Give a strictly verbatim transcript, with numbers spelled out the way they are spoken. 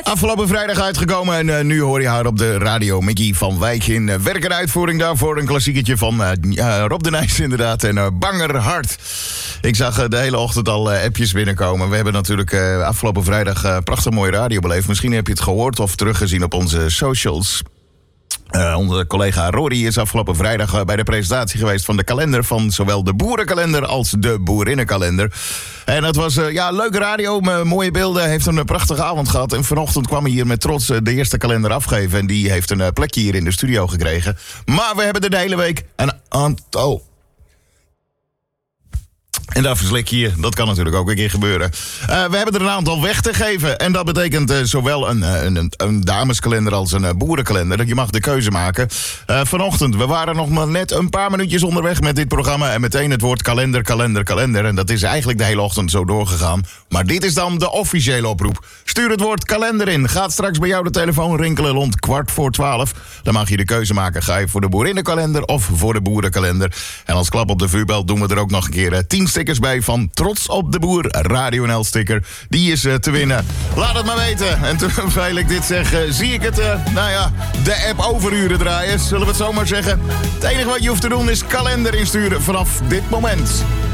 Afgelopen vrijdag uitgekomen en uh, nu hoor je haar op de radio. Mickey van Wijk in uh, werk en uitvoering daarvoor. Een klassieketje van uh, uh, Rob de Nijs inderdaad en uh, Banger Hart. Ik zag uh, de hele ochtend al uh, appjes binnenkomen. We hebben natuurlijk uh, afgelopen vrijdag uh, prachtig mooie radio beleefd. Misschien heb je het gehoord of teruggezien op onze socials. Uh, onze collega Rory is afgelopen vrijdag uh, bij de presentatie geweest van de kalender van zowel de boerenkalender als de boerinnenkalender. En het was uh, ja, leuke radio, m- mooie beelden, heeft een uh, prachtige avond gehad. En vanochtend kwam hij hier met trots uh, de eerste kalender afgeven. En die heeft een uh, plekje hier in de studio gekregen. Maar we hebben er de hele week een aantal... En daar verslik je je. Dat kan natuurlijk ook een keer gebeuren. Uh, we hebben er een aantal weg te geven. En dat betekent uh, zowel een, uh, een, een dameskalender als een uh, boerenkalender. Je mag de keuze maken. Uh, vanochtend, we waren nog maar net een paar minuutjes onderweg met dit programma. En meteen het woord kalender, kalender, kalender. En dat is eigenlijk de hele ochtend zo doorgegaan. Maar dit is dan de officiële oproep. Stuur het woord kalender in. Gaat straks bij jou de telefoon rinkelen rond kwart voor twaalf. Dan mag je de keuze maken. Ga je voor de boerinnenkalender of voor de boerenkalender. En als klap op de vuurbel doen we er ook nog een keer uh, tien stickers bij van Trots op de Boer, Radio N L sticker. Die is uh, te winnen. Laat het maar weten. En terwijl ik dit zeg, uh, zie ik het, uh, nou ja, de app overuren draaien. Zullen we het zo maar zeggen? Het enige wat je hoeft te doen is kalender insturen vanaf dit moment.